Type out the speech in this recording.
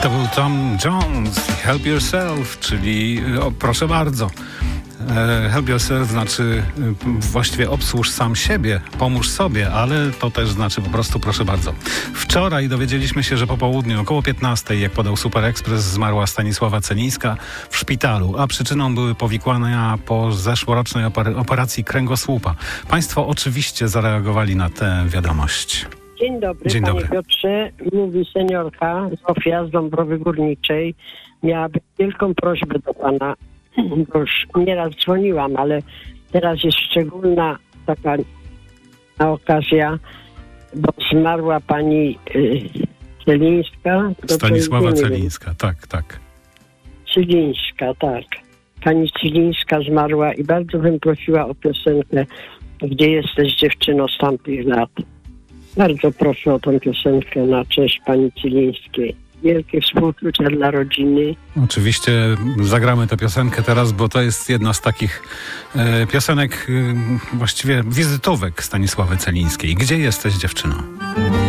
To był Tom Jones, Help Yourself, czyli proszę bardzo. Help yourself znaczy właściwie obsłuż sam siebie, pomóż sobie, ale to też znaczy po prostu proszę bardzo. Wczoraj dowiedzieliśmy się, że po południu około 15, jak podał Super Express, zmarła Stanisława Celińska w szpitalu, a przyczyną były powikłania po zeszłorocznej operacji kręgosłupa. Państwo oczywiście zareagowali na tę wiadomość. Dzień dobry, Dzień panie dobry. Piotrze. Mówi seniorka Zofia z Dąbrowy Górniczej. Miałabym wielką prośbę do pana, bo już nieraz dzwoniłam, ale teraz jest szczególna taka okazja, bo zmarła pani Celińska. Stanisława Celińska, tak. Celińska, tak. Pani Celińska zmarła i bardzo bym prosiła o piosenkę Gdzie jesteś, dziewczyno, z tamtych lat. Bardzo proszę o tę piosenkę na cześć pani Celińskiej. Wielkie współczucia dla rodziny. Oczywiście zagramy tę piosenkę teraz, bo to jest jedna z takich piosenek, właściwie wizytówek Stanisławy Celińskiej. Gdzie jesteś, dziewczyno?